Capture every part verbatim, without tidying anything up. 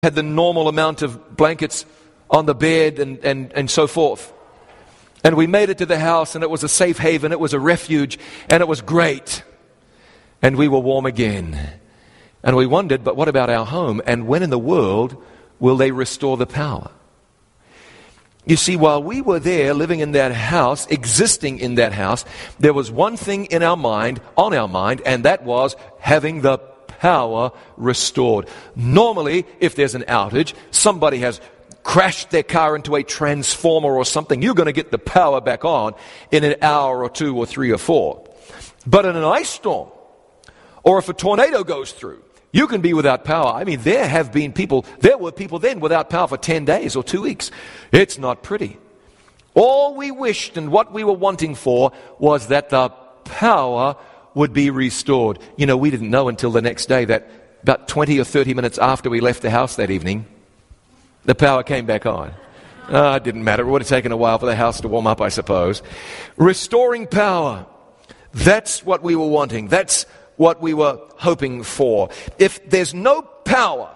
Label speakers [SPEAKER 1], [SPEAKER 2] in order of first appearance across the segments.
[SPEAKER 1] had the normal amount of blankets on the bed and, and, and so forth. And we made it to the house, and it was a safe haven, it was a refuge, and it was great. And we were warm again. And we wondered, but what about our home? And when in the world will they restore the power? You see, while we were there living in that house, existing in that house, there was one thing in our mind, on our mind, and that was having the power restored. Normally, if there's an outage, somebody has crashed their car into a transformer or something, you're going to get the power back on in an hour or two or three or four. But in an ice storm, or if a tornado goes through, you can be without power. I mean, there have been people, there were people then without power for ten days or two weeks. It's not pretty. All we wished and what we were wanting for was that the power would be restored. You know, we didn't know until the next day that about twenty or thirty minutes after we left the house that evening, the power came back on. Oh, it didn't matter. It would have taken a while for the house to warm up, I suppose. Restoring power. That's what we were wanting. That's what we were hoping for. If there's no power,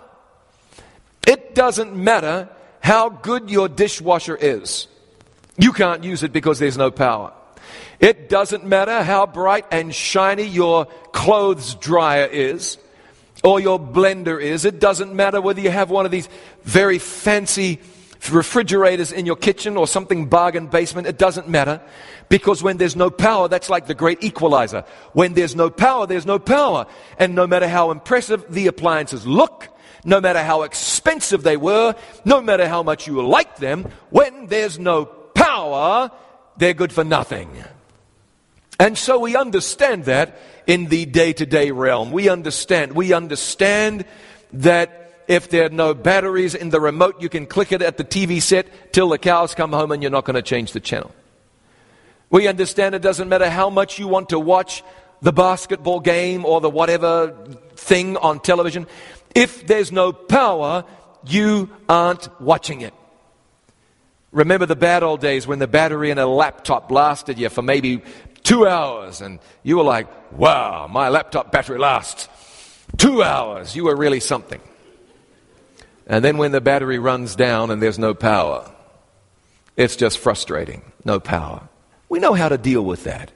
[SPEAKER 1] it doesn't matter how good your dishwasher is. You can't use it because there's no power. It doesn't matter how bright and shiny your clothes dryer is or your blender is. It doesn't matter whether you have one of these very fancy refrigerators in your kitchen or something bargain basement. It doesn't matter, because when there's no power, that's like the great equalizer. When there's no power, there's no power. And no matter how impressive the appliances look, no matter how expensive they were, no matter how much you like them, when there's no power, they're good for nothing. And so we understand that in the day-to-day realm. We understand. We understand that if there are no batteries in the remote, you can click it at the T V set till the cows come home and you're not going to change the channel. We understand it doesn't matter how much you want to watch the basketball game or the whatever thing on television. If there's no power, you aren't watching it. Remember the bad old days when the battery in a laptop lasted you for maybe two hours and you were like, wow, my laptop battery lasts two hours. You were really something. And then when the battery runs down and there's no power, it's just frustrating. No power. We know how to deal with that.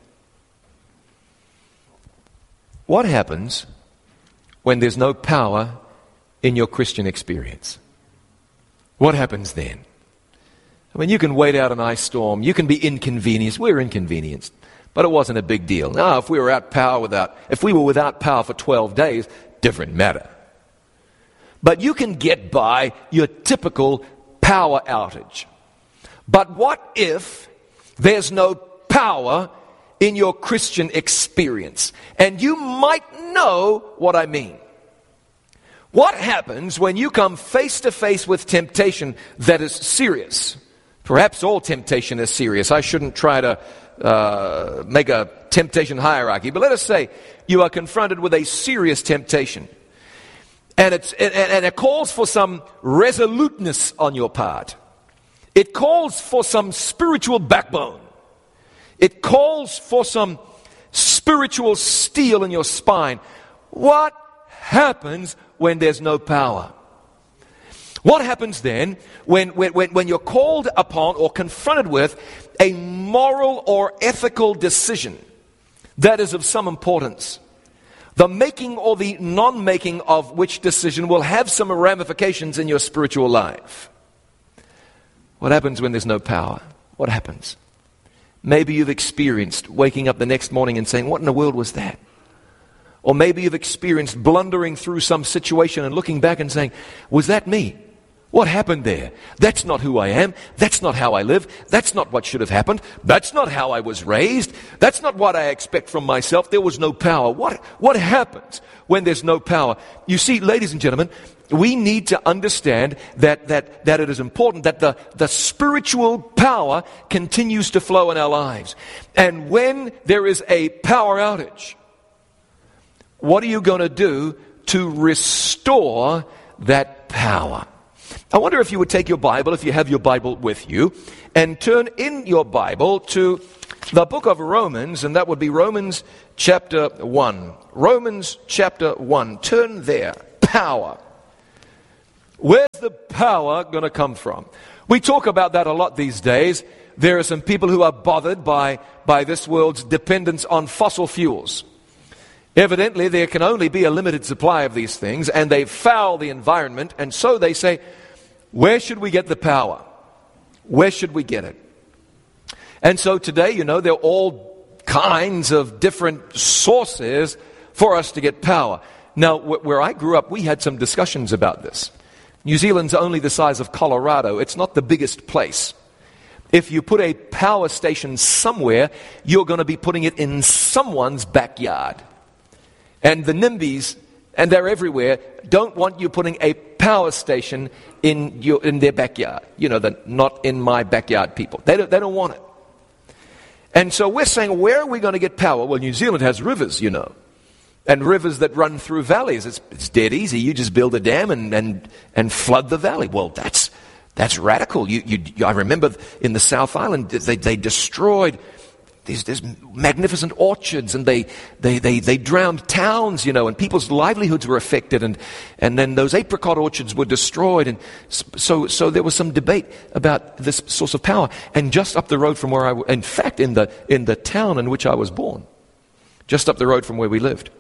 [SPEAKER 1] What happens when there's no power in your Christian experience? What happens then? I mean, you can wait out an ice storm. You can be inconvenienced. We're inconvenienced. But it wasn't a big deal. Now, if we were out power without, if we were without power for twelve days, different matter. But you can get by your typical power outage. But what if there's no power in your Christian experience? And you might know what I mean. What happens when you come face to face with temptation that is serious? Perhaps all temptation is serious. I shouldn't try to uh, make a temptation hierarchy. But let us say you are confronted with a serious temptation. And, it's, and, and it calls for some resoluteness on your part. It calls for some spiritual backbone. It calls for some spiritual steel in your spine. What happens when there's no power? What happens then when, when, when you're called upon or confronted with a moral or ethical decision that is of some importance? The making or the non-making of which decision will have some ramifications in your spiritual life. What happens when there's no power? What happens? Maybe you've experienced waking up the next morning and saying, what in the world was that? Or maybe you've experienced blundering through some situation and looking back and saying, was that me? What happened there? That's not who I am. That's not how I live. That's not what should have happened. That's not how I was raised. That's not what I expect from myself. There was no power. What, what happens when there's no power? You see, ladies and gentlemen, we need to understand that, that, that it is important that the, the spiritual power continues to flow in our lives. And when there is a power outage, what are you going to do to restore that power? I wonder if you would take your Bible, if you have your Bible with you, and turn in your Bible to the book of Romans, and that would be Romans chapter one. Romans chapter one. Turn there. Power. Where's the power going to come from? We talk about that a lot these days. There are some people who are bothered by, by this world's dependence on fossil fuels. Evidently, there can only be a limited supply of these things, and they foul the environment, and so they say, where should we get the power? Where should we get it? And so today, you know, there are all kinds of different sources for us to get power. Now, wh- where I grew up, we had some discussions about this. New Zealand's only the size of Colorado. It's not the biggest place. If you put a power station somewhere, you're going to be putting it in someone's backyard. And the NIMBYs, and they're everywhere, don't want you putting a power station in your in their backyard. You know, the not in my backyard people. They don't, they don't want it. And so we're saying, where are we going to get power? Well, New Zealand has rivers, you know, and rivers that run through valleys. It's, it's dead easy. You just build a dam and, and, and flood the valley. Well, that's that's radical. You, you, I remember in the South Island, they, they destroyed these, these magnificent orchards, and they, they, they, they drowned towns, you know, and people's livelihoods were affected, and, and then those apricot orchards were destroyed. And so, so there was some debate about this source of power. And just up the road from where I, in fact, in the, in the town in which I was born, just up the road from where we lived,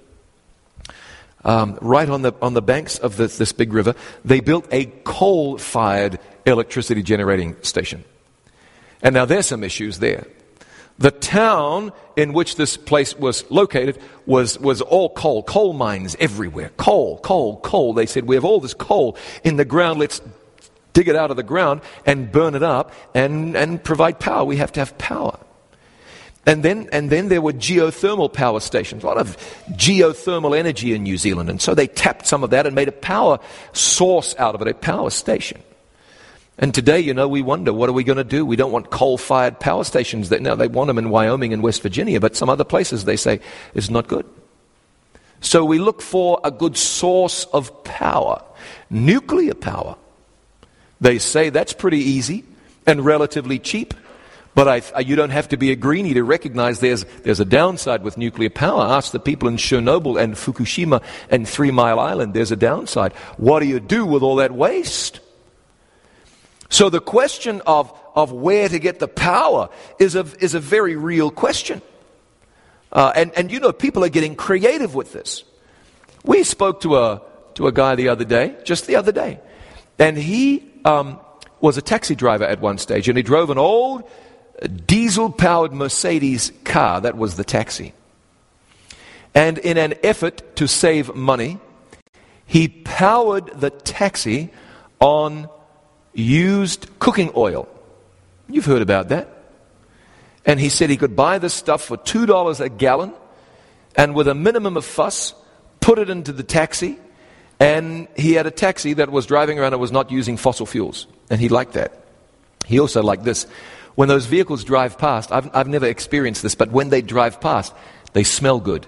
[SPEAKER 1] Um, right on the on the banks of this, this big river, they built a coal-fired electricity generating station. And now there's some issues there. The town in which this place was located was, was all coal, coal mines everywhere. Coal, coal, coal. They said, we have all this coal in the ground, let's dig it out of the ground and burn it up and, and provide power. We have to have power. And then, and then there were geothermal power stations, a lot of geothermal energy in New Zealand. And so they tapped some of that and made a power source out of it, a power station. And today, you know, we wonder, what are we going to do? We don't want coal-fired power stations. That, now, they want them in Wyoming and West Virginia, but some other places they say it's not good. So we look for a good source of power. Nuclear power. They say that's pretty easy and relatively cheap. But I, you don't have to be a greenie to recognize there's, there's a downside with nuclear power. Ask the people in Chernobyl and Fukushima and Three Mile Island. There's a downside. What do you do with all that waste? So the question of, of where to get the power is a, is a very real question. Uh, and, and you know, people are getting creative with this. We spoke to a, to a guy the other day, just the other day. And he um, was a taxi driver at one stage. And he drove an old diesel-powered Mercedes car. That was the taxi. And in an effort to save money, he powered the taxi on used cooking oil. You've heard about that. And he said he could buy this stuff for two dollars a gallon, and with a minimum of fuss, put it into the taxi, and he had a taxi that was driving around and was not using fossil fuels. And he liked that. He also liked this. When those vehicles drive past, I've, I've never experienced this, but when they drive past, they smell good.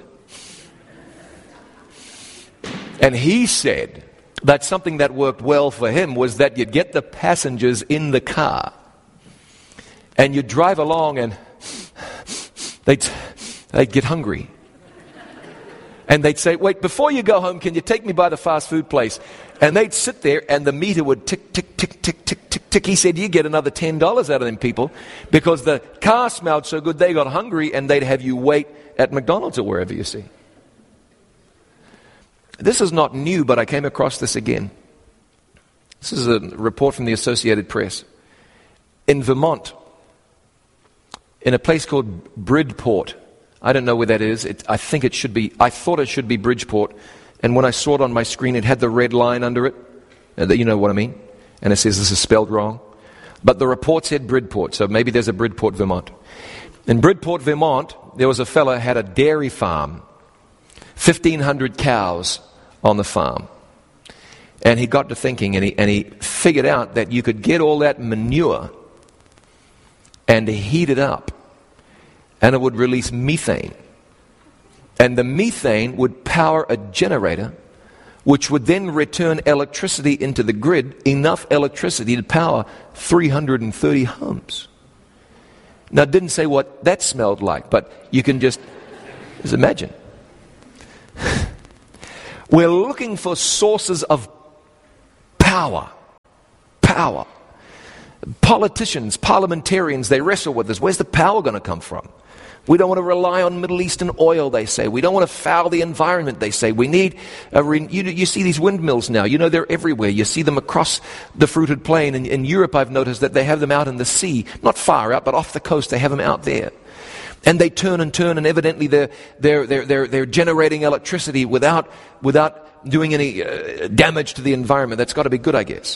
[SPEAKER 1] And he said that something that worked well for him was that you'd get the passengers in the car, and you'd drive along, and they'd, they'd get hungry. And they'd say, wait, before you go home, can you take me by the fast food place? And they'd sit there, and the meter would tick, tick, tick, tick, tick, tick, tick. He said, you get another ten dollars out of them people, because the car smelled so good, they got hungry, and they'd have you wait at McDonald's or wherever you see. This is not new, but I came across this again. This is a report from the Associated Press. In Vermont, in a place called Bridport, I don't know where that is. It, I think it should be, I thought it should be Bridgeport. And when I saw it on my screen, it had the red line under it. Uh, you know what I mean? And it says this is spelled wrong. But the report said Bridport, so maybe there's a Bridport, Vermont. In Bridport, Vermont, there was a fella who had a dairy farm. fifteen hundred cows on the farm. And he got to thinking, and he, and he figured out that you could get all that manure and heat it up, and it would release methane. And the methane would power a generator, which would then return electricity into the grid, enough electricity to power three hundred thirty homes. Now, it didn't say what that smelled like, but you can just, just imagine. We're looking for sources of power. Power. Politicians, parliamentarians, they wrestle with this. Where's the power going to come from? We don't want to rely on Middle Eastern oil, they say. We don't want to foul the environment, they say. We need a re- you, you see these windmills now. You know, they're everywhere. You see them across the fruited plain. In, in Europe, I've noticed that they have them out in the sea. Not far out, but off the coast. They have them out there. And they turn and turn, and evidently they're, they're, they're, they're, they're generating electricity without, without doing any uh, damage to the environment. That's got to be good, I guess.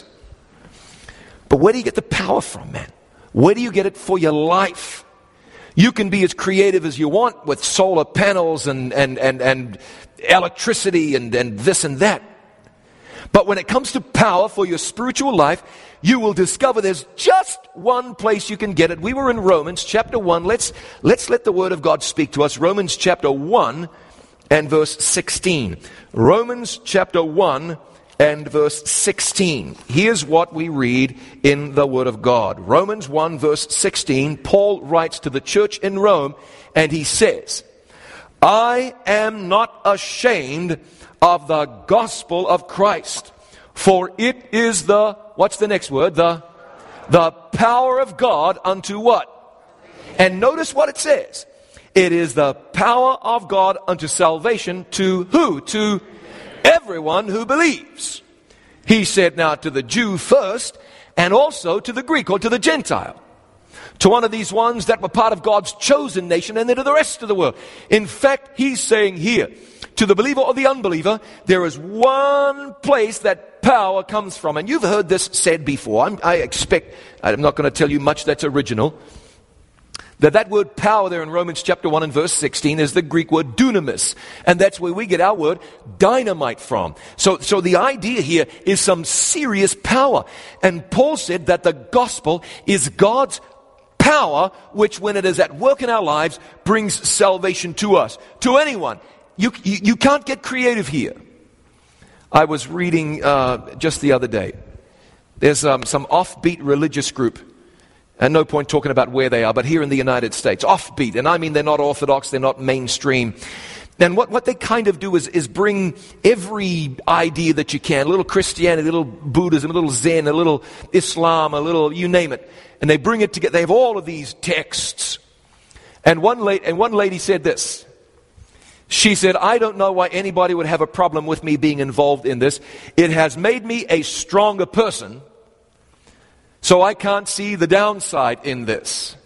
[SPEAKER 1] But where do you get the power from, man? Where do you get it for your life? You can be as creative as you want with solar panels and, and, and, and electricity and, and this and that. But when it comes to power for your spiritual life, you will discover there's just one place you can get it. We were in Romans chapter one. Let's, let's let the Word of God speak to us. Romans chapter one and verse sixteen. Romans chapter one and verse sixteen. Here's what we read in the Word of God. Romans one verse sixteen, Paul writes to the church in Rome, and he says, I am not ashamed of the gospel of Christ, for it is the, what's the next word? The, the power of God unto what? And notice what it says. It is the power of God unto salvation to who? To everyone who believes. He said now to the Jew first, and also to the Greek or to the Gentile. To one of these ones that were part of God's chosen nation, and then to the rest of the world. In fact, he's saying here, to the believer or the unbeliever, there is one place that power comes from. And you've heard this said before. I'm, I expect, I'm not going to tell you much that's original. That that word power there in Romans chapter one and verse sixteen is the Greek word dunamis. And that's where we get our word dynamite from. So, so the idea here is some serious power. And Paul said that the gospel is God's power, which when it is at work in our lives, brings salvation to us. To anyone. You, you, you can't get creative here. I was reading uh, just the other day. There's um, some offbeat religious group. And no point talking about where they are, but here in the United States, offbeat. And I mean, they're not orthodox, they're not mainstream. And what, what they kind of do is, is bring every idea that you can, a little Christianity, a little Buddhism, a little Zen, a little Islam, a little, you name it. And they bring it together. They have all of these texts. And one lady, and one lady said this. She said, I don't know why anybody would have a problem with me being involved in this. It has made me a stronger person. So I can't see the downside in this.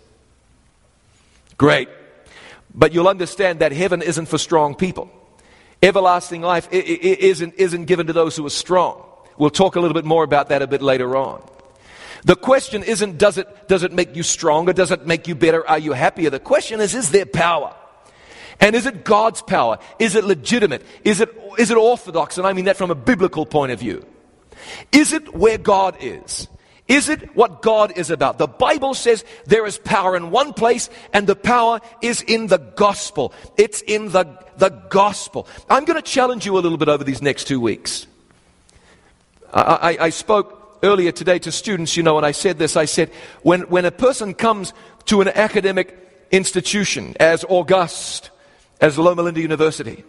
[SPEAKER 1] Great. But you'll understand that heaven isn't for strong people. Everlasting life isn't, isn't given to those who are strong. We'll talk a little bit more about that a bit later on. The question isn't, does it, does it make you stronger? Does it make you better? Are you happier? The question is, is there power? And is it God's power? Is it legitimate? Is it, is it orthodox? And I mean that from a biblical point of view. Is it where God is? Is it what God is about? The Bible says there is power in one place, and the power is in the gospel. It's in the, the gospel. I'm going to challenge you a little bit over these next two weeks. I, I, I spoke earlier today to students, you know, and I said this. I said, when, when a person comes to an academic institution as august as Loma Linda University,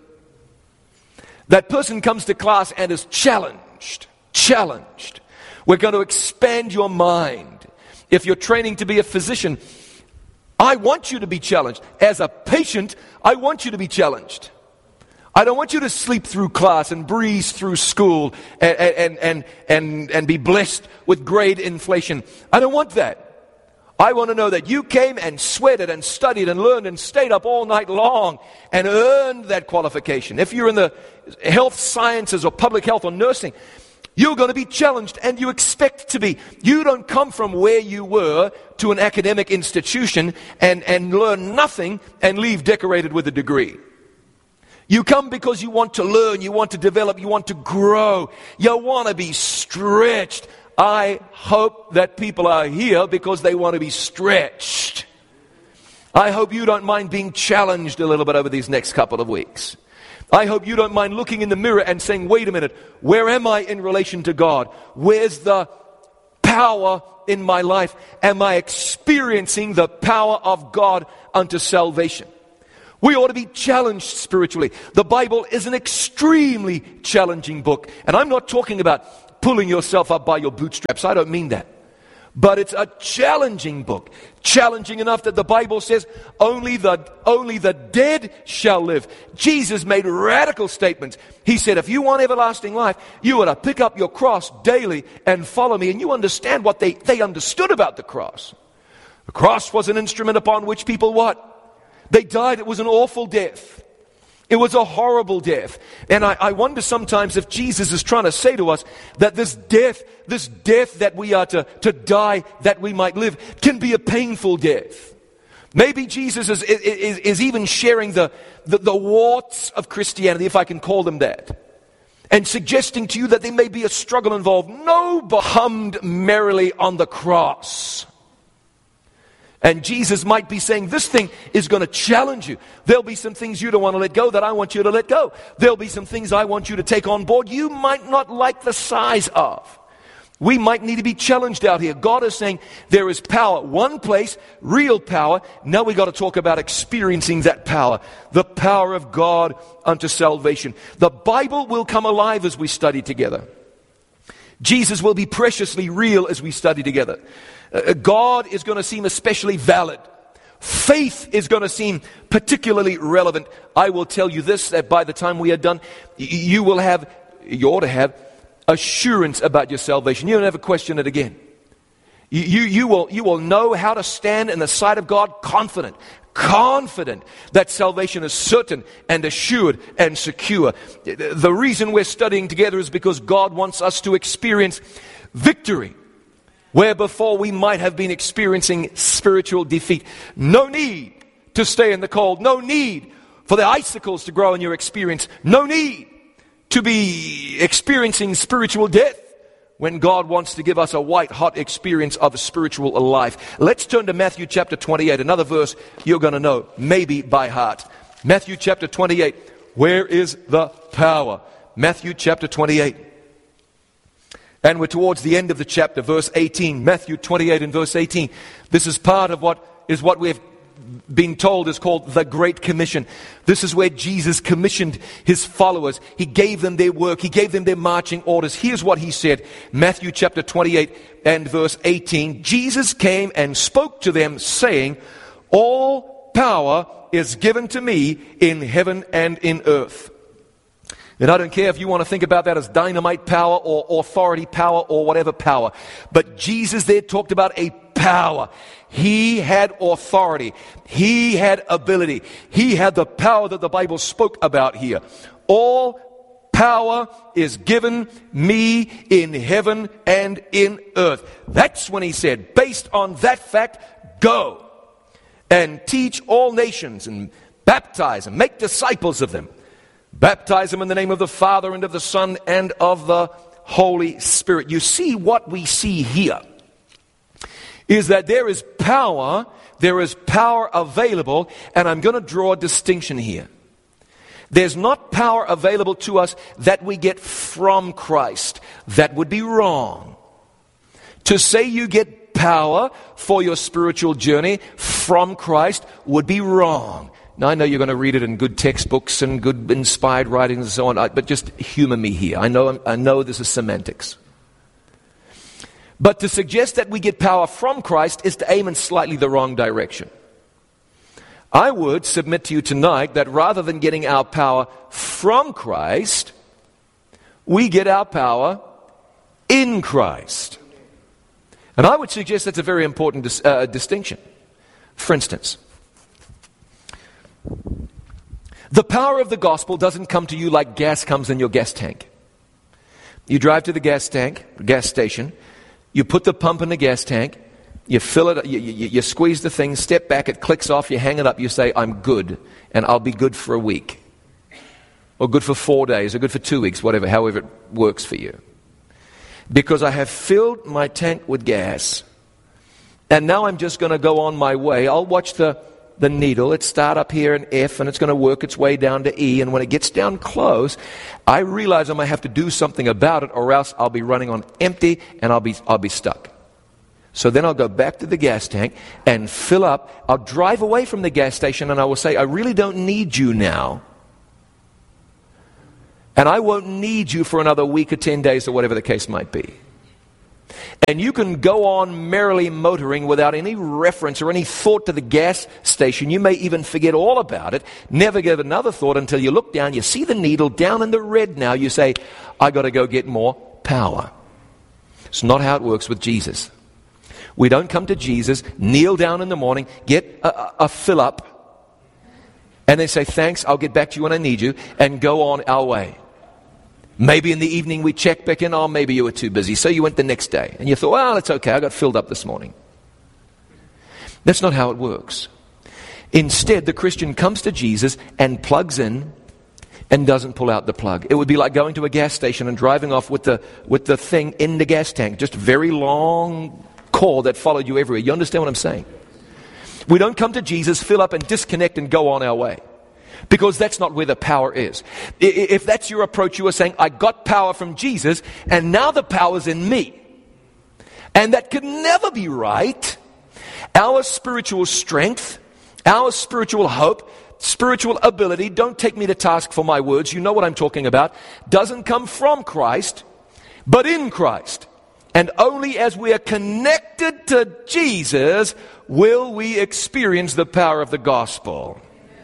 [SPEAKER 1] that person comes to class and is challenged, challenged. We're going to expand your mind. If you're training to be a physician, I want you to be challenged. As a patient, I want you to be challenged. I don't want you to sleep through class and breeze through school and, and, and, and, and be blessed with grade inflation. I don't want that. I want to know that you came and sweated and studied and learned and stayed up all night long and earned that qualification. If you're in the health sciences or public health or nursing, you're going to be challenged, and you expect to be. You don't come from where you were to an academic institution and, and learn nothing and leave decorated with a degree. You come because you want to learn, you want to develop, you want to grow. You want to be stretched. I hope that people are here because they want to be stretched. I hope you don't mind being challenged a little bit over these next couple of weeks. I hope you don't mind looking in the mirror and saying, wait a minute, where am I in relation to God? Where's the power in my life? Am I experiencing the power of God unto salvation? We ought to be challenged spiritually. The Bible is an extremely challenging book. And I'm not talking about pulling yourself up by your bootstraps. I don't mean that. But it's a challenging book. Challenging enough that the Bible says only the, only the dead shall live. Jesus made radical statements. He said, if you want everlasting life, you ought to pick up your cross daily and follow me. And you understand what they, they understood about the cross. The cross was an instrument upon which people what? They died. It was an awful death. It was a horrible death. And I, I wonder sometimes if Jesus is trying to say to us that this death, this death that we are to, to die that we might live, can be a painful death. Maybe Jesus is, is, is even sharing the, the, the warts of Christianity, if I can call them that, and suggesting to you that there may be a struggle involved. Nobody hummed merrily on the cross. And Jesus might be saying, this thing is going to challenge you. There'll be some things you don't want to let go that I want you to let go. There'll be some things I want you to take on board you might not like the size of. We might need to be challenged out here. God is saying there is power. One place, real power. Now we got to talk about experiencing that power. The power of God unto salvation. The Bible will come alive as we study together. Jesus will be preciously real as we study together. Uh, God is going to seem especially valid. Faith is going to seem particularly relevant. I will tell you this, that by the time we are done, you will have, you ought to have, assurance about your salvation. You don't ever question it again. You, you, you, will, you will know how to stand in the sight of God confident. Confident that salvation is certain and assured and secure. The reason we're studying together is because God wants us to experience victory where before we might have been experiencing spiritual defeat. No need to stay in the cold. No need for the icicles to grow in your experience. No need to be experiencing spiritual death when God wants to give us a white-hot experience of spiritual life. Let's turn to Matthew chapter twenty-eight, another verse you're going to know, maybe by heart. Matthew chapter twenty-eight, where is the power? Matthew chapter twenty-eight. And we're towards the end of the chapter, verse eighteen. Matthew twenty-eight and verse eighteen. This is part of what is what we've been told is called the Great Commission. This is where Jesus commissioned his followers. He gave them their work. He gave them their marching orders. Here's what he said. Matthew chapter twenty-eight and verse eighteen. Jesus came and spoke to them, saying, all power is given to me in heaven and in earth. And I don't care if you want to think about that as dynamite power or authority power or whatever power. But Jesus there talked about a power. He had authority. He had ability. He had the power that the Bible spoke about here. All power is given me in heaven and in earth. That's when he said, based on that fact, go and teach all nations and baptize and make disciples of them. Baptize them in the name of the Father and of the Son and of the Holy Spirit. You see, what we see here is that there is power, there is power available, and I'm going to draw a distinction here. There's not power available to us that we get from Christ. That would be wrong. To say you get power for your spiritual journey from Christ would be wrong. Now, I know you're going to read it in good textbooks and good inspired writings and so on, but just humor me here. I know, I know this is semantics. But to suggest that we get power from Christ is to aim in slightly the wrong direction. I would submit to you tonight that rather than getting our power from Christ, we get our power in Christ. And I would suggest that's a very important dis- uh, distinction. For instance, the power of the gospel doesn't come to you like gas comes in your gas tank. You drive to the gas tank, gas station, you put the pump in the gas tank, you fill it, you, you, you squeeze the thing, step back, it clicks off, you hang it up, you say, I'm good, and I'll be good for a week. Or good for four days, or good for two weeks, whatever, however it works for you. Because I have filled my tank with gas, and now I'm just going to go on my way. I'll watch the the needle, it start up here in F and it's going to work its way down to E, and when it gets down close, I realize I might have to do something about it or else I'll be running on empty and I'll be I'll be stuck. So then I'll go back to the gas tank and fill up. I'll drive away from the gas station and I will say, I really don't need you now. And I won't need you for another week or ten days or whatever the case might be. And you can go on merrily motoring without any reference or any thought to the gas station. You may even forget all about it, never give another thought until you look down, you see the needle down in the red now. You say, I got to go get more power. It's not how it works with Jesus. We don't come to Jesus, kneel down in the morning, get a, a, a fill up, and then say, thanks, I'll get back to you when I need you, and go on our way. Maybe in the evening we check back in, oh, maybe you were too busy, so you went the next day. And you thought, well, it's okay, I got filled up this morning. That's not how it works. Instead, the Christian comes to Jesus and plugs in and doesn't pull out the plug. It would be like going to a gas station and driving off with the, with the thing in the gas tank, just a very long cord that followed you everywhere. You understand what I'm saying? We don't come to Jesus, fill up and disconnect and go on our way. Because that's not where the power is. If that's your approach, you are saying, I got power from Jesus, and now the power's in me. And that could never be right. Our spiritual strength, our spiritual hope, spiritual ability, don't take me to task for my words, you know what I'm talking about, doesn't come from Christ, but in Christ. And only as we are connected to Jesus will we experience the power of the gospel.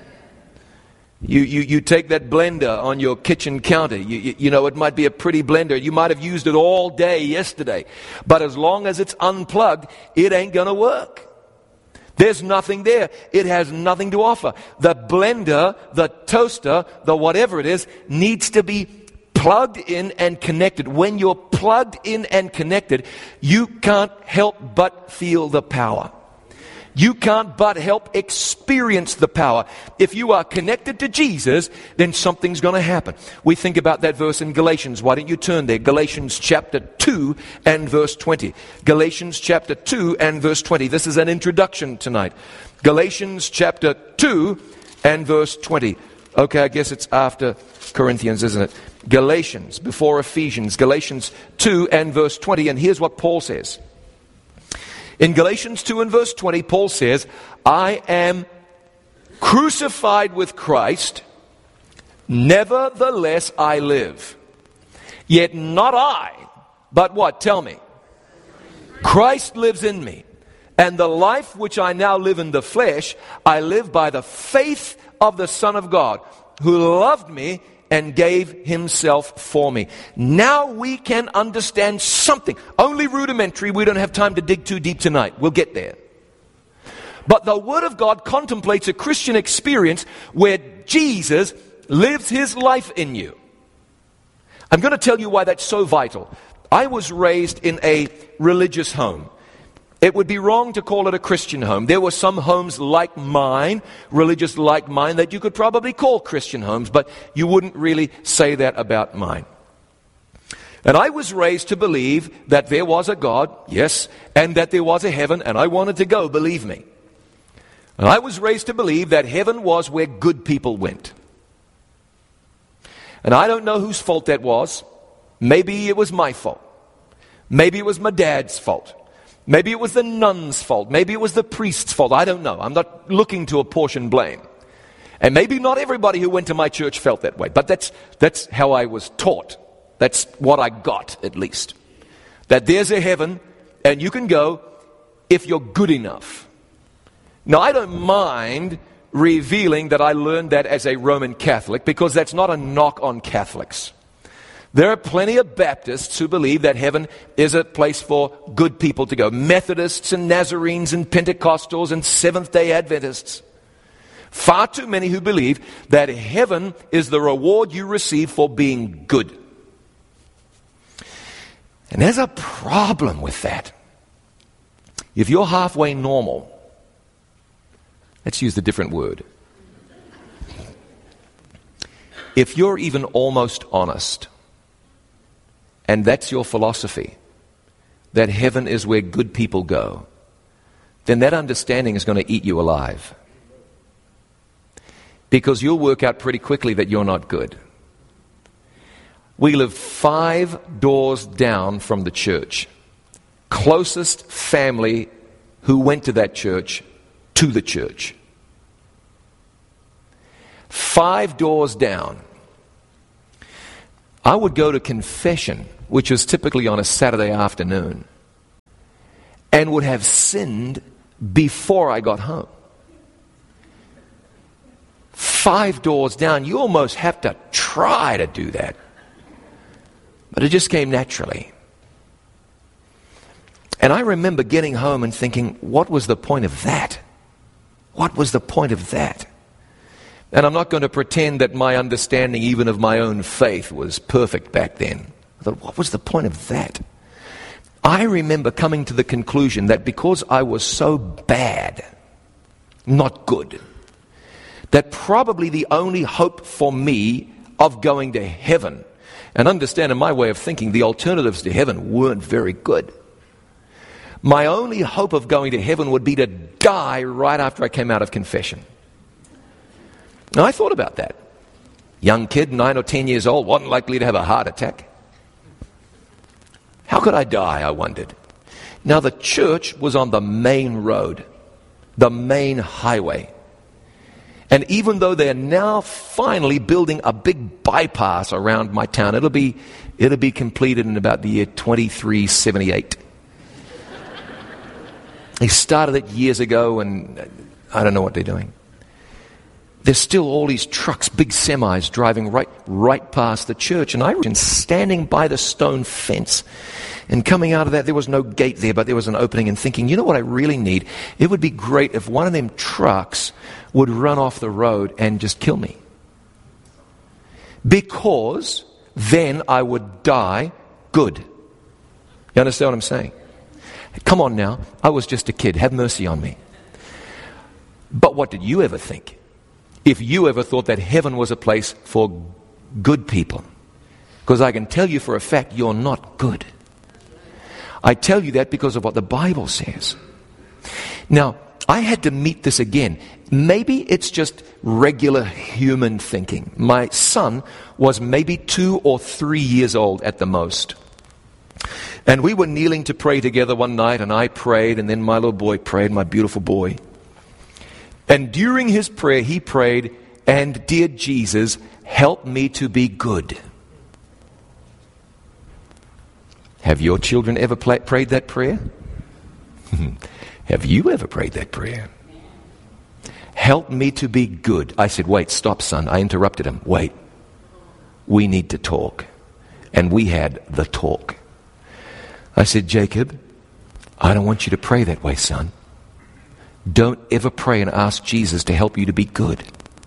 [SPEAKER 1] You, you, you take that blender on your kitchen counter. You, you, you know, it might be a pretty blender. You might have used it all day yesterday. But as long as it's unplugged, it ain't going to work. There's nothing there. It has nothing to offer. The blender, the toaster, the whatever it is, needs to be plugged in and connected. When you're plugged in and connected, you can't help but feel the power. You can't but help experience the power. If you are connected to Jesus, then something's going to happen. We think about that verse in Galatians. Why don't you turn there? Galatians chapter two and verse twenty. Galatians chapter two and verse twenty. This is an introduction tonight. Galatians chapter two and verse twenty. Okay, I guess it's after Corinthians, isn't it? Galatians, before Ephesians. Galatians two and verse twenty. And here's what Paul says. In Galatians two and verse twenty, Paul says, I am crucified with Christ, nevertheless I live. Yet not I, but what? Tell me. Christ lives in me. And the life which I now live in the flesh, I live by the faith of the Son of God, who loved me and gave himself for me. Now we can understand something. Only rudimentary. We don't have time to dig too deep tonight. We'll get there. But the Word of God contemplates a Christian experience where Jesus lives his life in you. I'm going to tell you why that's so vital. I was raised in a religious home. It would be wrong to call it a Christian home. There were some homes like mine, religious like mine, that you could probably call Christian homes, but you wouldn't really say that about mine. And I was raised to believe that there was a God, yes, and that there was a heaven, and I wanted to go, believe me. And I was raised to believe that heaven was where good people went. And I don't know whose fault that was. Maybe it was my fault. Maybe it was my dad's fault. Maybe it was the nun's fault. Maybe it was the priest's fault. I don't know. I'm not looking to apportion blame. And maybe not everybody who went to my church felt that way. But that's, that's how I was taught. That's what I got, at least. That there's a heaven, and you can go if you're good enough. Now, I don't mind revealing that I learned that as a Roman Catholic, because that's not a knock on Catholics. There are plenty of Baptists who believe that heaven is a place for good people to go. Methodists and Nazarenes and Pentecostals and Seventh-day Adventists. Far too many who believe that heaven is the reward you receive for being good. And there's a problem with that. If you're halfway normal, let's use the different word. If you're even almost honest, and that's your philosophy, that heaven is where good people go, then that understanding is going to eat you alive. Because you'll work out pretty quickly that you're not good. We live five doors down from the church. Closest family who went to that church to the church. Five doors down. I would go to confession, which was typically on a Saturday afternoon, and would have sinned before I got home. Five doors down, you almost have to try to do that. But it just came naturally. And I remember getting home and thinking, what was the point of that? What was the point of that? And I'm not going to pretend that my understanding even of my own faith was perfect back then. I thought, what was the point of that? I remember coming to the conclusion that because I was so bad, not good, that probably the only hope for me of going to heaven, and understand in my way of thinking, the alternatives to heaven weren't very good. My only hope of going to heaven would be to die right after I came out of confession. Now, I thought about that. Young kid, nine or ten years old, wasn't likely to have a heart attack. How could I die, I wondered. Now, the church was on the main road, the main highway. And even though they're now finally building a big bypass around my town, it'll be, it'll be completed in about the year twenty-three seventy-eight. They started it years ago, and I don't know what they're doing. There's still all these trucks, big semis, driving right right past the church. And I was standing by the stone fence. And coming out of that, there was no gate there, but there was an opening, and thinking, you know what I really need? It would be great if one of them trucks would run off the road and just kill me. Because then I would die good. You understand what I'm saying? Come on now. I was just a kid. Have mercy on me. But what did you ever think? If you ever thought that heaven was a place for good people? Because I can tell you for a fact you're not good. I tell you that because of what the Bible says. Now, I had to meet this again. Maybe it's just regular human thinking. My son was maybe two or three years old at the most. And we were kneeling to pray together one night, and I prayed, and then my little boy prayed, my beautiful boy. And during his prayer, he prayed, and dear Jesus, help me to be good. Have your children ever play, prayed that prayer? Have you ever prayed that prayer? Help me to be good. I said, wait, stop, son. I interrupted him. Wait. We need to talk. And we had the talk. I said, Jacob, I don't want you to pray that way, son. Don't ever pray and ask Jesus to help you to be good.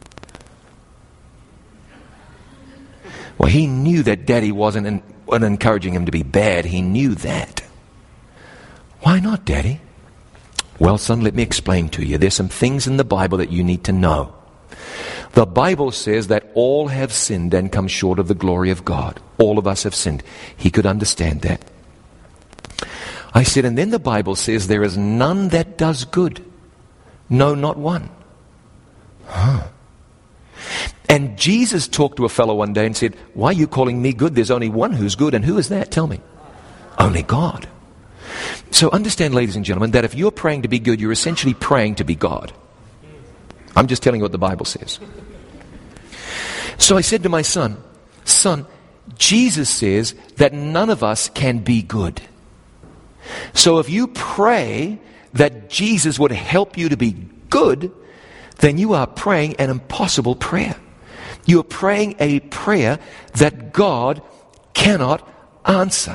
[SPEAKER 1] Well, he knew that Daddy wasn't, in, wasn't encouraging him to be bad. He knew that. Why not, Daddy? Well, son, let me explain to you. There's some things in the Bible that you need to know. The Bible says that all have sinned and come short of the glory of God. All of us have sinned. He could understand that. I said, and then the Bible says there is none that does good. No, not one. Huh. And Jesus talked to a fellow one day and said, why are you calling me good? There's only one who's good. And who is that? Tell me. Only God. So understand, ladies and gentlemen, that if you're praying to be good, you're essentially praying to be God. I'm just telling you what the Bible says. So I said to my son, son, Jesus says that none of us can be good. So if you pray that Jesus would help you to be good, then you are praying an impossible prayer. You are praying a prayer that God cannot answer.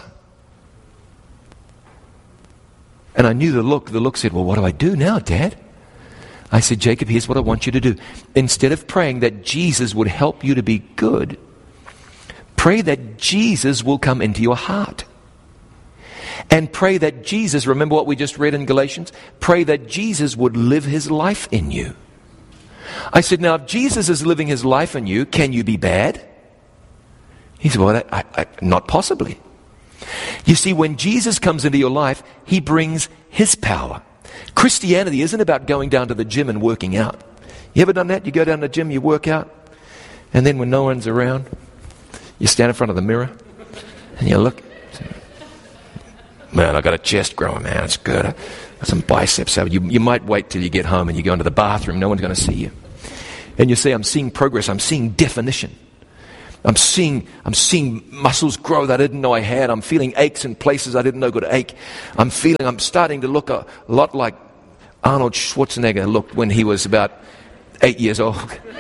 [SPEAKER 1] And I knew the look. The look said, well, what do I do now, Dad? I said, Jacob, here's what I want you to do. Instead of praying that Jesus would help you to be good, pray that Jesus will come into your heart. And pray that Jesus, remember what we just read in Galatians? Pray that Jesus would live his life in you. I said, now if Jesus is living his life in you, can you be bad? He said, well, I, I, not possibly. You see, when Jesus comes into your life, he brings his power. Christianity isn't about going down to the gym and working out. You ever done that? You go down to the gym, you work out, and then when no one's around, you stand in front of the mirror, and you look. Man, I got a chest growing, man. It's good. I got some biceps. You, you might wait till you get home and you go into the bathroom. No one's going to see you. And you say, I'm seeing progress. I'm seeing definition. I'm seeing, I'm seeing muscles grow that I didn't know I had. I'm feeling aches in places I didn't know could ache. I'm feeling, I'm starting to look a lot like Arnold Schwarzenegger looked when he was about eight years old.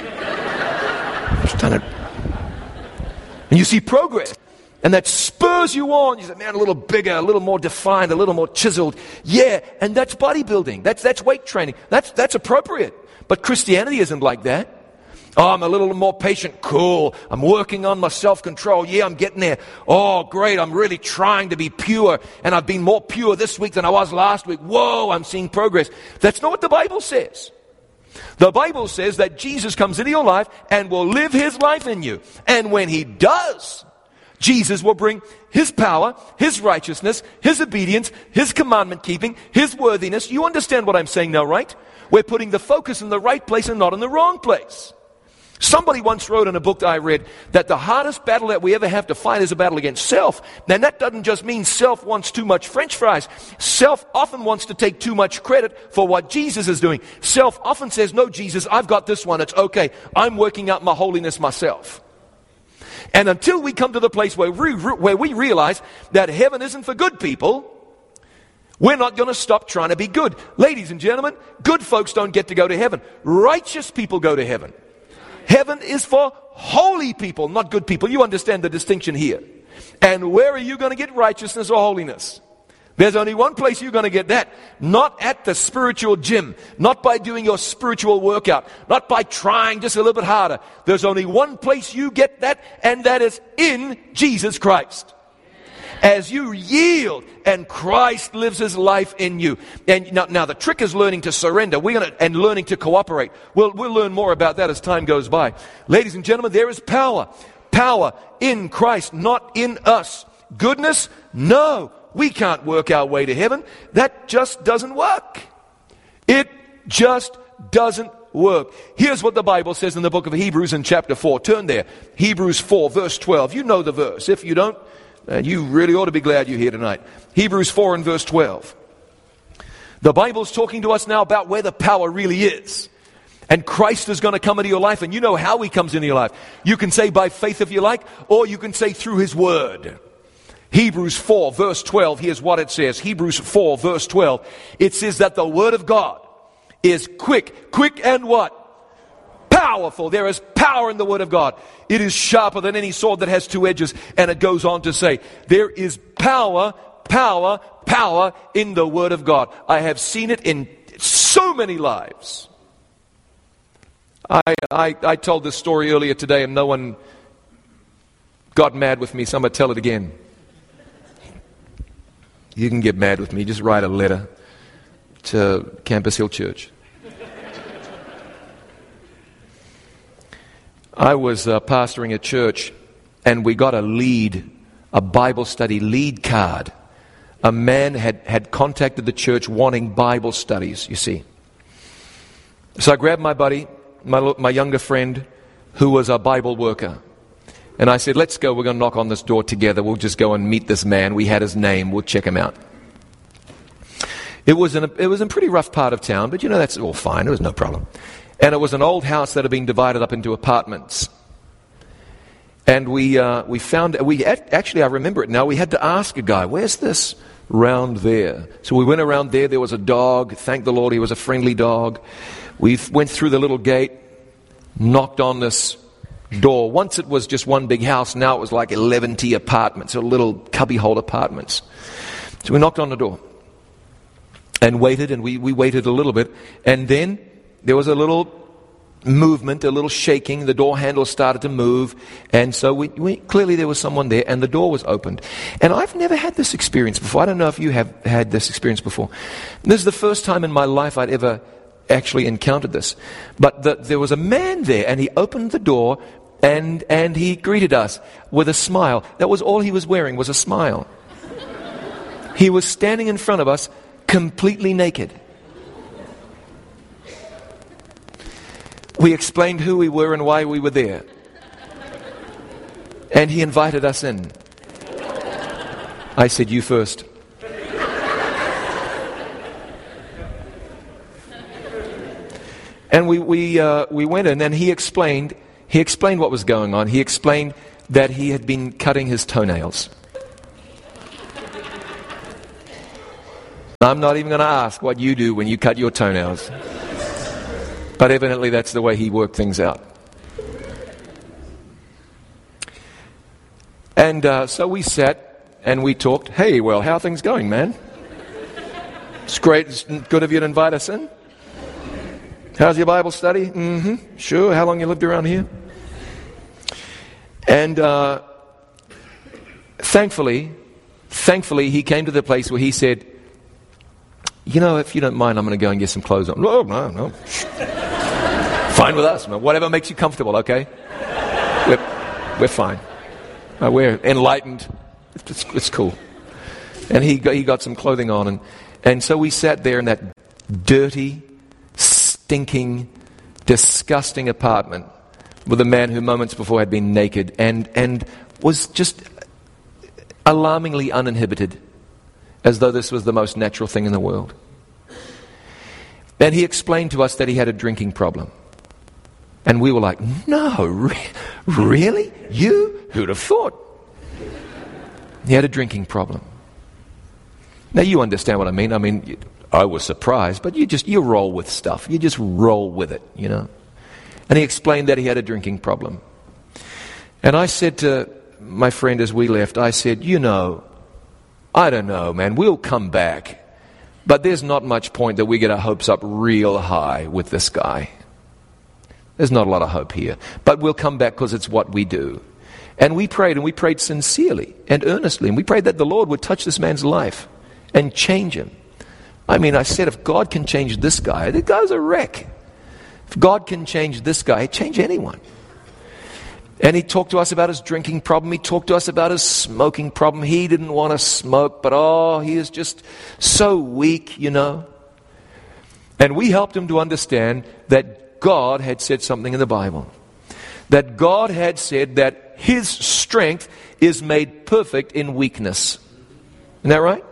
[SPEAKER 1] I'm starting to, and you see progress. And that spurs you on. You say, man, a little bigger, a little more defined, a little more chiseled. Yeah, and that's bodybuilding. That's that's weight training. That's that's appropriate. But Christianity isn't like that. Oh, I'm a little more patient. Cool. I'm working on my self-control. Yeah, I'm getting there. Oh, great. I'm really trying to be pure. And I've been more pure this week than I was last week. Whoa, I'm seeing progress. That's not what the Bible says. The Bible says that Jesus comes into your life and will live his life in you. And when he does, Jesus will bring his power, his righteousness, his obedience, his commandment keeping, his worthiness. You understand what I'm saying now, right? We're putting the focus in the right place and not in the wrong place. Somebody once wrote in a book that I read that the hardest battle that we ever have to fight is a battle against self. Now that doesn't just mean self wants too much French fries. Self often wants to take too much credit for what Jesus is doing. Self often says, no, Jesus, I've got this one. It's okay. I'm working out my holiness myself. And until we come to the place where we, where we realize that heaven isn't for good people, we're not going to stop trying to be good. Ladies and gentlemen, good folks don't get to go to heaven. Righteous people go to heaven. Heaven is for holy people, not good people. You understand the distinction here. And where are you going to get righteousness or holiness? There's only one place you're going to get that. Not at the spiritual gym. Not by doing your spiritual workout. Not by trying just a little bit harder. There's only one place you get that, and that is in Jesus Christ. As you yield and Christ lives his life in you. And now, now the trick is learning to surrender. We're gonna, and learning to cooperate. We'll, we'll learn more about that as time goes by. Ladies and gentlemen, there is power. Power in Christ, not in us. Goodness? No. We can't work our way to heaven. That just doesn't work. It just doesn't work. Here's what the Bible says in the book of Hebrews in chapter four. Turn there. Hebrews four, verse twelve. You know the verse. If you don't, and you really ought to be glad you're here tonight. Hebrews four and verse twelve. The Bible's talking to us now about where the power really is. And Christ is going to come into your life, and you know how he comes into your life. You can say by faith if you like, or you can say through his word. Hebrews four verse twelve, here's what it says. Hebrews four verse twelve. It says that the word of God is quick. Quick and what? Powerful. There is power in the word of God. It is sharper than any sword that has two edges. And it goes on to say, there is power, power, power in the word of God. I have seen it in so many lives. I, I, I told this story earlier today and no one got mad with me, so I'm going to tell it again. You can get mad with me. Just write a letter to Campus Hill Church. I was uh, pastoring a church, and we got a lead, a Bible study lead card. A man had, had contacted the church wanting Bible studies, you see. So I grabbed my buddy, my, my younger friend, who was a Bible worker. And I said, let's go, we're going to knock on this door together. We'll just go and meet this man. We had his name. We'll check him out. It was in a, it was in a pretty rough part of town, but you know, that's all fine. It was no problem. And it was an old house that had been divided up into apartments. And we uh, we found, we actually, I remember it now, we had to ask a guy, where's this? Round there. So we went around there. There was a dog. Thank the Lord, he was a friendly dog. We went through the little gate, knocked on this door. Once it was just one big house, now it was like eleven T apartments, or little cubbyhole apartments. So we knocked on the door and waited, and we, we waited a little bit, and then there was a little movement, a little shaking. The door handle started to move, and so we, we clearly there was someone there, and the door was opened. And I've never had this experience before. I don't know if you have had this experience before. This is the first time in my life I'd ever actually encountered this. But the, there was a man there, and he opened the door, and and he greeted us with a smile. That was all he was wearing, was a smile. He was standing in front of us, completely naked. We explained who we were and why we were there. And he invited us in. I said, you first. And we we uh, we went in, and he explained he explained what was going on. He explained that he had been cutting his toenails. I'm not even going to ask what you do when you cut your toenails. But evidently that's the way he worked things out. And uh, so we sat and we talked. Hey, well, how are things going, man? It's great. It's good of you to invite us in. How's your Bible study? Mm-hmm. Sure. How long you lived around here? And uh, thankfully, thankfully, he came to the place where he said, you know, if you don't mind, I'm going to go and get some clothes on. No, no, no. Fine with us. Whatever makes you comfortable, okay? We're, we're fine. Uh, we're enlightened. It's, it's cool. And he got, he got some clothing on. And, and so we sat there in that dirty, stinking, disgusting apartment with a man who moments before had been naked and, and was just alarmingly uninhibited, as though this was the most natural thing in the world. And he explained to us that he had a drinking problem. And we were like, no, re- really? You? Who'd have thought? He had a drinking problem. Now you understand what I mean. I mean, I was surprised, but you just, you roll with stuff. You just roll with it, you know. And he explained that he had a drinking problem. And I said to my friend as we left, I said, you know, I don't know, man, we'll come back. But there's not much point that we get our hopes up real high with this guy. There's not a lot of hope here. But we'll come back because it's what we do. And we prayed, and we prayed sincerely and earnestly. And we prayed that the Lord would touch this man's life and change him. I mean, I said, if God can change this guy, the guy's a wreck. If God can change this guy, he'd change anyone. And he talked to us about his drinking problem. He talked to us about his smoking problem. He didn't want to smoke, but oh, he is just so weak, you know. And we helped him to understand that God had said something in the Bible. That God had said that his strength is made perfect in weakness. Isn't that right?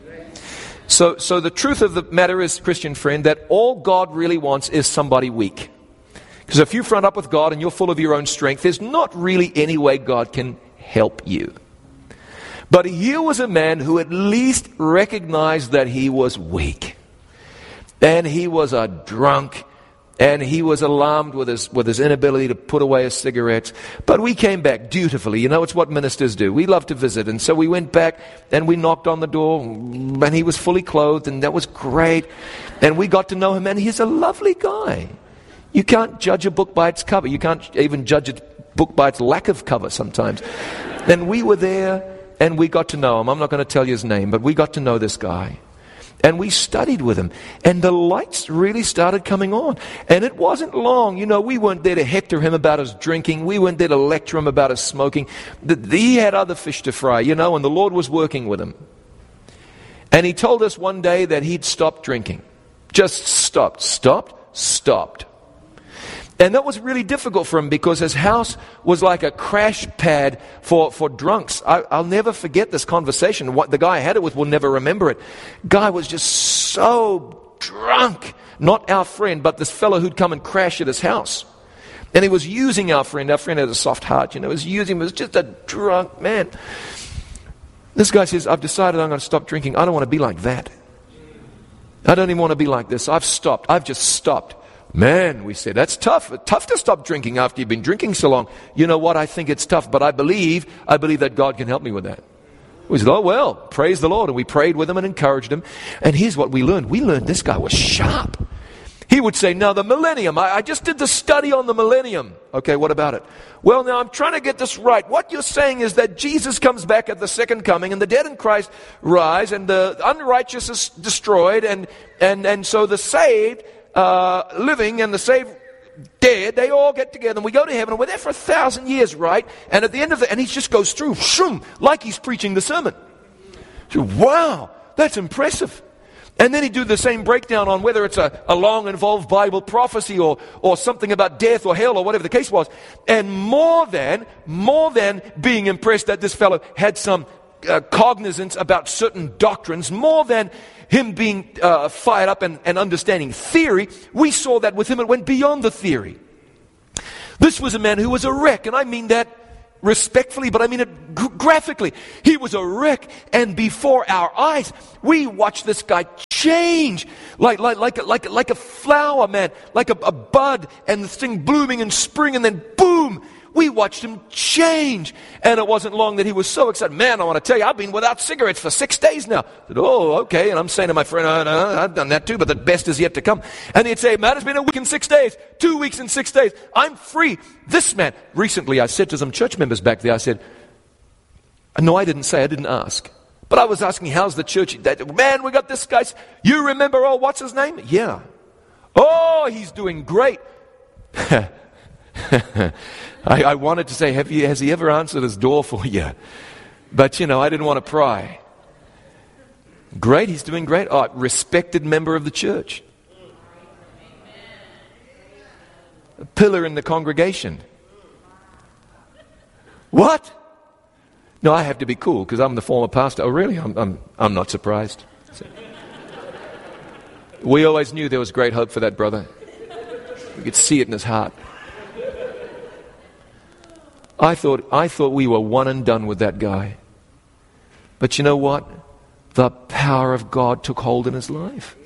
[SPEAKER 1] So, so the truth of the matter is, Christian friend, that all God really wants is somebody weak. Because if you front up with God and you're full of your own strength, there's not really any way God can help you. But here was a man who at least recognized that he was weak. And he was a drunk. And he was alarmed with his with his inability to put away his cigarettes. But we came back dutifully. You know, it's what ministers do. We love to visit. And so we went back and we knocked on the door. And he was fully clothed. And that was great. And we got to know him. And he's a lovely guy. You can't judge a book by its cover. You can't even judge a book by its lack of cover sometimes. And we were there and we got to know him. I'm not going to tell you his name, but we got to know this guy. And we studied with him. And the lights really started coming on. And it wasn't long. You know, we weren't there to hector him about his drinking. We weren't there to lecture him about his smoking. He had other fish to fry, you know, and the Lord was working with him. And he told us one day that he'd stopped drinking. Just stopped. Stopped. Stopped. And that was really difficult for him because his house was like a crash pad for, for drunks. I, I'll never forget this conversation. What the guy I had it with will never remember it. Guy was just so drunk. Not our friend, but this fellow who'd come and crash at his house. And he was using our friend. Our friend had a soft heart, you know. He was using him. He was just a drunk man. This guy says, I've decided I'm going to stop drinking. I don't want to be like that. I don't even want to be like this. I've stopped. I've just stopped. Man, we said, that's tough. It's tough to stop drinking after you've been drinking so long. You know what? I think it's tough, but I believe, I believe that God can help me with that. We said, oh, well, praise the Lord. And we prayed with him and encouraged him. And here's what we learned. We learned this guy was sharp. He would say, now the millennium, I, I just did the study on the millennium. Okay, what about it? Well, now I'm trying to get this right. What you're saying is that Jesus comes back at the second coming and the dead in Christ rise and the unrighteous is destroyed. And, and, and so the saved Uh, living and the saved dead, they all get together and we go to heaven and we're there for a thousand years, right? And at the end of the, and he just goes through, shoom, like he's preaching the sermon. So, wow, that's impressive. And then he'd do the same breakdown on whether it's a, a long involved Bible prophecy or, or something about death or hell or whatever the case was. And more than, more than being impressed that this fellow had some uh, cognizance about certain doctrines, more than him being uh, fired up and, and understanding theory, we saw that with him it went beyond the theory. This was a man who was a wreck, and I mean that respectfully, but I mean it g- graphically. He was a wreck, and before our eyes, we watched this guy change like like like a, like, a- like a flower, man, like a, a bud, and this thing blooming in spring, and then boom, we watched him change. And it wasn't long that he was so excited. Man, I want to tell you, I've been without cigarettes for six days now. I said, oh, okay. And I'm saying to my friend, oh, no, I've done that too, but the best is yet to come. And he'd say, man, it's been a week and six days, two weeks and six days. I'm free. This man, recently I said to some church members back there, I said, no, I didn't say, I didn't ask. But I was asking, how's the church? Man, we got this guy. You remember, oh, what's his name? Yeah. Oh, he's doing great. I, I wanted to say, have you, has he ever answered his door for you? But, you know, I didn't want to pry. Great, he's doing great. Oh, respected member of the church. A pillar in the congregation. What? No, I have to be cool because I'm the former pastor. Oh, really? I'm, I'm, I'm not surprised. We always knew there was great hope for that brother. We could see it in his heart. I thought I thought we were one and done with that guy. But you know what? The power of God took hold in his life.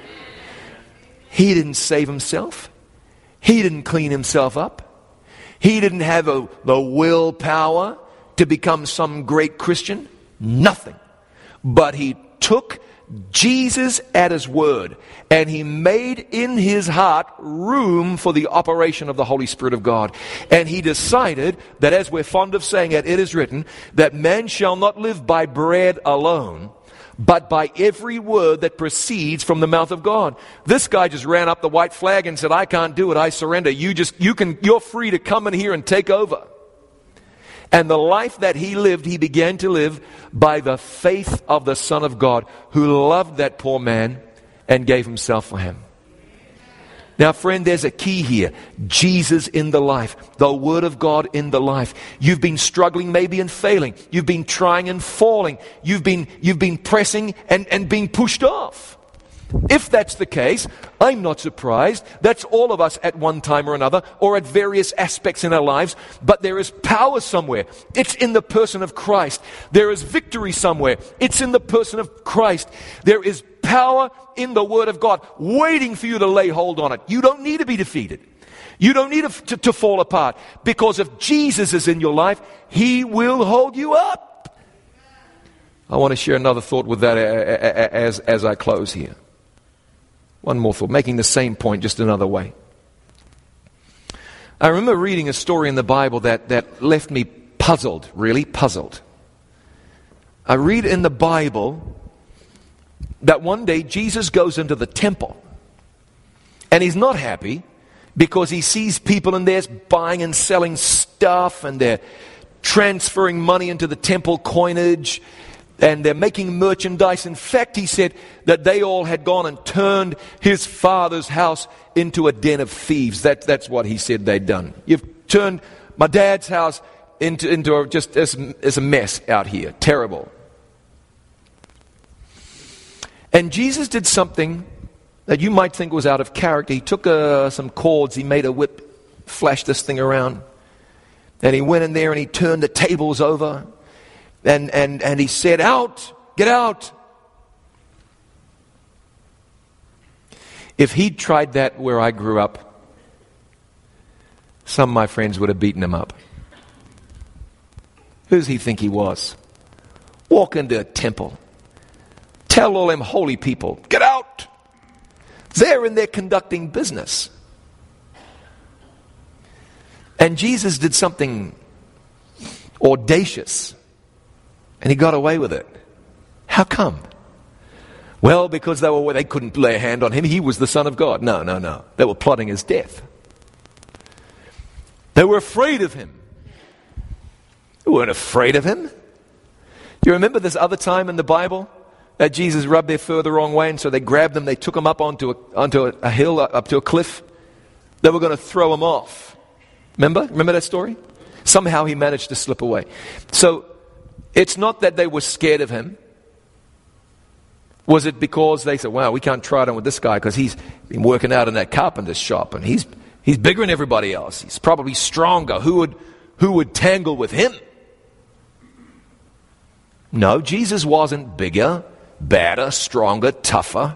[SPEAKER 1] He didn't save himself. He didn't clean himself up. He didn't have a, the willpower to become some great Christian. Nothing. But he took Jesus at his word, and he made in his heart room for the operation of the Holy Spirit of God. And he decided that, as we're fond of saying it, it is written that man shall not live by bread alone, but by every word that proceeds from the mouth of God. This guy just ran up the white flag and said, I can't do it, I surrender. You just, you can, you're free to come in here and take over. And the life that he lived, he began to live by the faith of the Son of God, who loved that poor man and gave himself for him. Now, friend, there's a key here. Jesus in the life. The Word of God in the life. You've been struggling maybe and failing. You've been trying and falling. You've been, you've been pressing and, and being pushed off. If that's the case, I'm not surprised. That's all of us at one time or another, or at various aspects in our lives. But there is power somewhere. It's in the person of Christ. There is victory somewhere. It's in the person of Christ. There is power in the Word of God waiting for you to lay hold on it. You don't need to be defeated. You don't need to, to fall apart. Because if Jesus is in your life, He will hold you up. I want to share another thought with that as, as I close here. One more thought, making the same point just another way. I remember reading a story in the Bible that, that left me puzzled, really puzzled. I read in the Bible that one day Jesus goes into the temple. And he's not happy because he sees people in there buying and selling stuff, and they're transferring money into the temple coinage, and they're making merchandise. In fact, he said that they all had gone and turned his father's house into a den of thieves. That, that's what he said they'd done. You've turned my dad's house into, into a, just as, as a mess out here. Terrible. And Jesus did something that you might think was out of character. He took uh, some cords, he made a whip, flashed this thing around, and he went in there and he turned the tables over. And, and, and he said, out, get out. If he'd tried that where I grew up, some of my friends would have beaten him up. Who does he think he was? Walk into a temple. Tell all them holy people, get out. They're in there conducting business. And Jesus did something audacious. And he got away with it. How come? Well, because they were they couldn't lay a hand on him. He was the Son of God. No, no, no. They were plotting his death. They were afraid of him. They weren't afraid of him. You remember this other time in the Bible that Jesus rubbed their fur the wrong way, and so they grabbed them, they took them up onto a, onto a, a hill, up to a cliff. They were going to throw him off. Remember? Remember that story? Somehow he managed to slip away. So it's not that they were scared of him. Was it because they said, wow, we can't try it on with this guy because he's been working out in that carpenter's shop and he's he's bigger than everybody else. He's probably stronger. Who would who would tangle with him. No, Jesus wasn't bigger, badder, stronger, tougher.